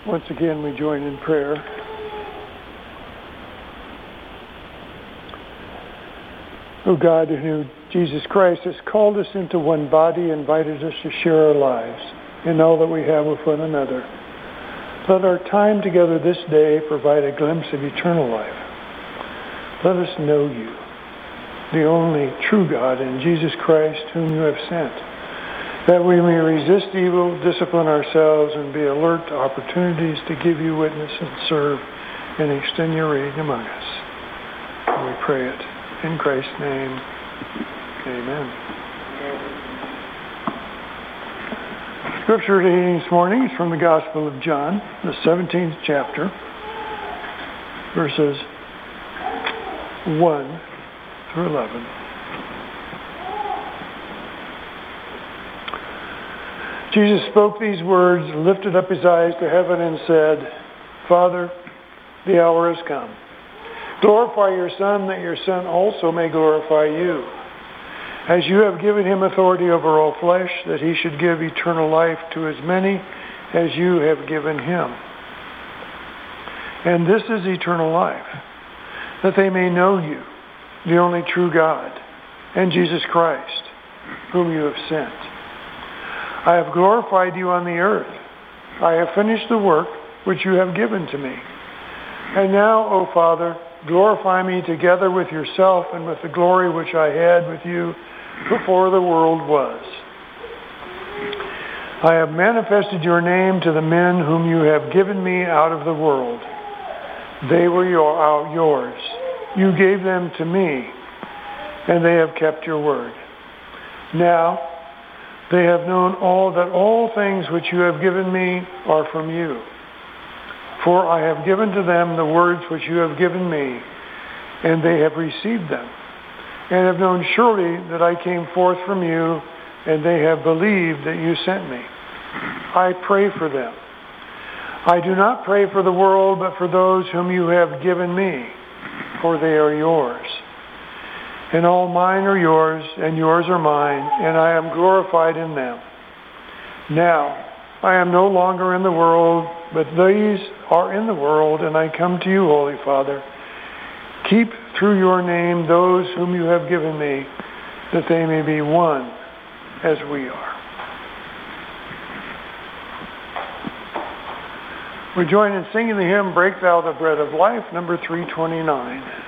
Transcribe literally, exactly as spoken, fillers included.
Once again, we join in prayer. O God, who Jesus Christ has called us into one body, invited us to share our lives in all that we have with one another. Let our time together this day provide a glimpse of eternal life. Let us know you, the only true God, and Jesus Christ, whom you have sent, that we may resist evil, discipline ourselves, and be alert to opportunities to give you witness and serve and extend your reign among us. And we pray it in Christ's name. Amen. Scripture reading this morning is from the Gospel of John, the seventeenth chapter, verses one through eleven. Jesus spoke these words, lifted up his eyes to heaven, and said, Father, the hour has come. Glorify your Son, that your Son also may glorify you. As you have given him authority over all flesh, that he should give eternal life to as many as you have given him. And this is eternal life, that they may know you, the only true God, and Jesus Christ, whom you have sent. I have glorified you on the earth. I have finished the work which you have given to me. And now, O Father, glorify me together with yourself and with the glory which I had with you before the world was. I have manifested your name to the men whom you have given me out of the world. They were your, yours. You gave them to me, and they have kept your word. Now, they have known all that all things which you have given me are from you. For I have given to them the words which you have given me, and they have received them, and have known surely that I came forth from you, and they have believed that you sent me. I pray for them. I do not pray for the world, but for those whom you have given me, for they are yours. And all mine are yours, and yours are mine, and I am glorified in them. Now, I am no longer in the world, but these are in the world, and I come to you, Holy Father. Keep through your name those whom you have given me, that they may be one as we are. We join in singing the hymn, Break Thou the Bread of Life, number three twenty-nine.